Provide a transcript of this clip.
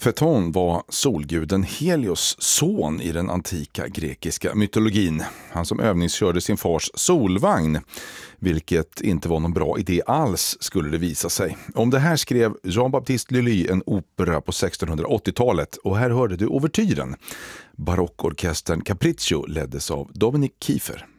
Feton var solguden Helios son i den antika grekiska mytologin. Han som övningskörde sin fars solvagn, vilket inte var någon bra idé alls skulle det visa sig. Om det här skrev Jean-Baptiste Lully en opera på 1680-talet och här hörde du ouvertyren. Barockorkestern Capriccio leddes av Dominic Kiefer.